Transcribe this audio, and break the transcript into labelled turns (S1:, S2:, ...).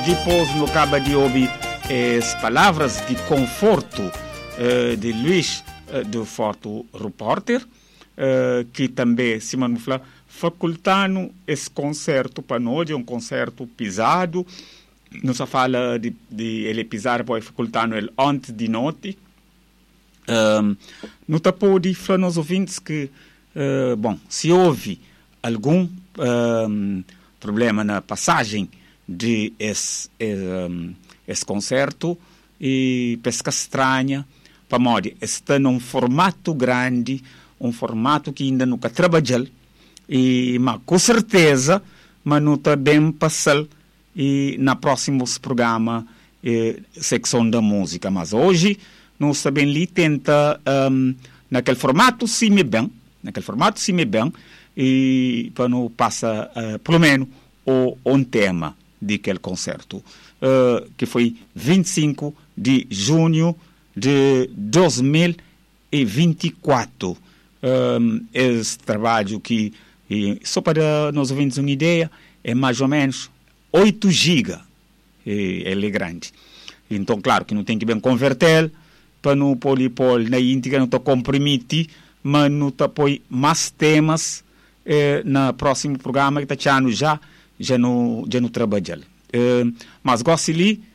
S1: Depois, no acaba de ouvir as palavras de conforto de Luís do Forte Repórter, que também, se manufla, facultando esse concerto para nós, é um concerto pisado. Não se fala de ele pisar, pode facultando ele antes de noite. Não está pode falar aos ouvintes que, bom, se houve algum problema na passagem de esse concerto, e pesca estranha, para modo, está num formato grande, um formato que ainda nunca trabalhou, mas com certeza, mas não está bem passar e na próximos programa secção da música. Mas hoje, nós também ali tenta, naquele formato, se me bem, e para não passar, pelo menos, um tema daquele concerto, que foi 25 de junho de 2024. Esse trabalho que, só para nós ouvirmos uma ideia, é mais ou menos 8 GB. Ele é grande. Então, claro que não tem que bem converter para não pôr na íntegra, não está comprimir, mas não está pôr mais temas no próximo programa que está já não trabalha. Mas gosto ali